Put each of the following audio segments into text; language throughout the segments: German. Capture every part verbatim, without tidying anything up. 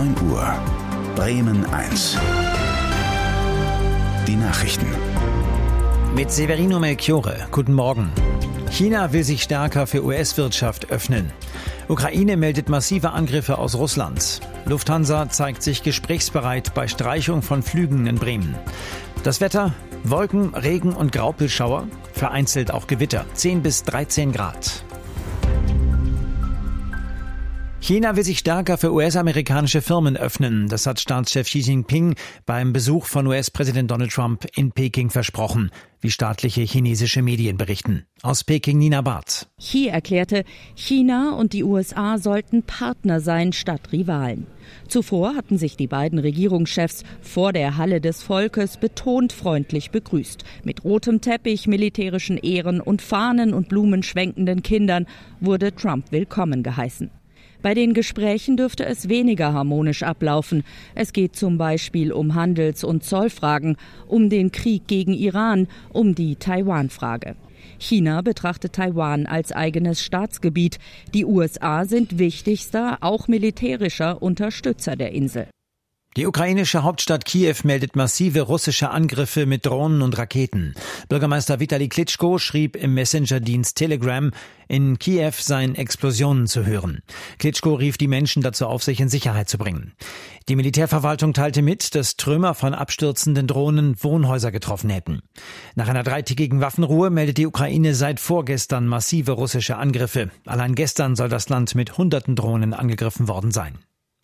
neun Uhr. Bremen eins. Die Nachrichten. Mit Severino Melchiorre. Guten Morgen. China will sich stärker für U S-Wirtschaft öffnen. Ukraine meldet massive Angriffe aus Russland. Lufthansa zeigt sich gesprächsbereit bei Streichung von Flügen in Bremen. Das Wetter: Wolken, Regen und Graupelschauer, vereinzelt auch Gewitter, zehn bis dreizehn Grad. China will sich stärker für U S-amerikanische Firmen öffnen. Das hat Staatschef Xi Jinping beim Besuch von U S-Präsident Donald Trump in Peking versprochen, wie staatliche chinesische Medien berichten. Aus Peking Nina Barth. Xi erklärte, China und die U S A sollten Partner sein statt Rivalen. Zuvor hatten sich die beiden Regierungschefs vor der Halle des Volkes betont freundlich begrüßt. Mit rotem Teppich, militärischen Ehren und Fahnen und Blumen schwenkenden Kindern wurde Trump willkommen geheißen. Bei den Gesprächen dürfte es weniger harmonisch ablaufen. Es geht zum Beispiel um Handels- und Zollfragen, um den Krieg gegen Iran, um die Taiwan-Frage. China betrachtet Taiwan als eigenes Staatsgebiet. Die U S A sind wichtigster, auch militärischer Unterstützer der Insel. Die ukrainische Hauptstadt Kiew meldet massive russische Angriffe mit Drohnen und Raketen. Bürgermeister Vitali Klitschko schrieb im Messenger-Dienst Telegram, in Kiew seien Explosionen zu hören. Klitschko rief die Menschen dazu auf, sich in Sicherheit zu bringen. Die Militärverwaltung teilte mit, dass Trümmer von abstürzenden Drohnen Wohnhäuser getroffen hätten. Nach einer dreitägigen Waffenruhe meldet die Ukraine seit vorgestern massive russische Angriffe. Allein gestern soll das Land mit hunderten Drohnen angegriffen worden sein.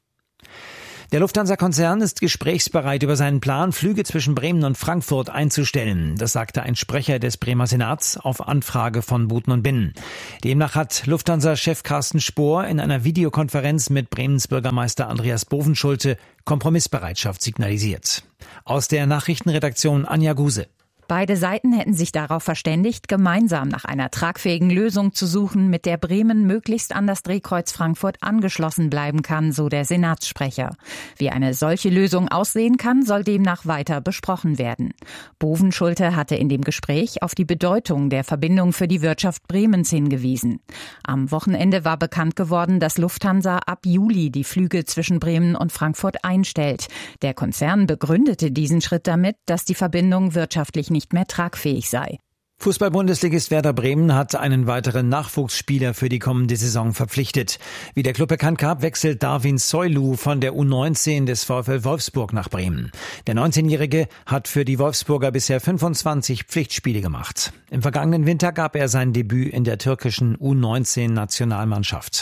Der Lufthansa-Konzern ist gesprächsbereit über seinen Plan, Flüge zwischen Bremen und Frankfurt einzustellen. Das sagte ein Sprecher des Bremer Senats auf Anfrage von Buten und Binnen. Demnach hat Lufthansa-Chef Carsten Spohr in einer Videokonferenz mit Bremens Bürgermeister Andreas Bovenschulte Kompromissbereitschaft signalisiert. Aus der Nachrichtenredaktion Anja Guse. Beide Seiten hätten sich darauf verständigt, gemeinsam nach einer tragfähigen Lösung zu suchen, mit der Bremen möglichst an das Drehkreuz Frankfurt angeschlossen bleiben kann, so der Senatssprecher. Wie eine solche Lösung aussehen kann, soll demnach weiter besprochen werden. Bovenschulte hatte in dem Gespräch auf die Bedeutung der Verbindung für die Wirtschaft Bremens hingewiesen. Am Wochenende war bekannt geworden, dass Lufthansa ab Juli die Flüge zwischen Bremen und Frankfurt einstellt. Der Konzern begründete diesen Schritt damit, dass die Verbindung wirtschaftlich nicht nicht mehr tragfähig sei. Fußball-Bundesligist Werder Bremen hat einen weiteren Nachwuchsspieler für die kommende Saison verpflichtet. Wie der Klub bekannt gab, wechselt Darwin Soylu von der U neunzehn des VfL Wolfsburg nach Bremen. Der neunzehnjährige hat für die Wolfsburger bisher fünfundzwanzig Pflichtspiele gemacht. Im vergangenen Winter gab er sein Debüt in der türkischen U neunzehn-Nationalmannschaft.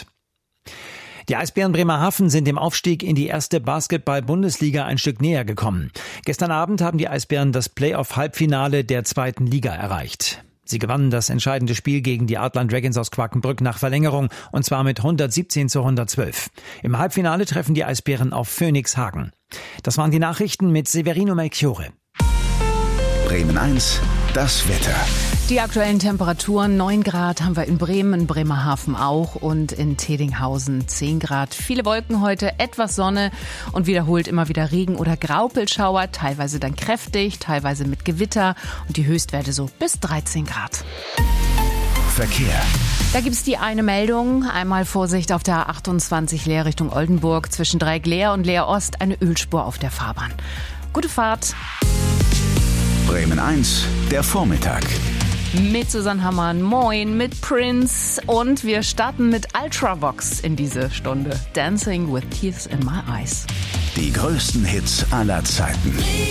Die Eisbären Bremerhaven sind dem Aufstieg in die erste Basketball-Bundesliga ein Stück näher gekommen. Gestern Abend haben die Eisbären das Playoff-Halbfinale der zweiten Liga erreicht. Sie gewannen das entscheidende Spiel gegen die Adler Dragons aus Quakenbrück nach Verlängerung, und zwar mit hundertsiebzehn zu hundertzwölf. Im Halbfinale treffen die Eisbären auf Phoenix Hagen. Das waren die Nachrichten mit Severino Melchiorre. Bremen eins, das Wetter. Die aktuellen Temperaturen: neun Grad haben wir in Bremen, in Bremerhaven auch und in Tedinghausen zehn Grad. Viele Wolken heute, etwas Sonne und wiederholt immer wieder Regen oder Graupelschauer, teilweise dann kräftig, teilweise mit Gewitter und die Höchstwerte so bis dreizehn Grad. Verkehr. Da gibt's die eine Meldung. Einmal Vorsicht auf der A achtundzwanzig Leer Richtung Oldenburg. Zwischen Dreieck-Leer und Leer-Ost eine Ölspur auf der Fahrbahn. Gute Fahrt. Bremen eins, der Vormittag. Mit Susanne Hammann, moin, mit Prince und wir starten mit Ultravox in diese Stunde. Dancing with Tears in My Eyes. Die größten Hits aller Zeiten.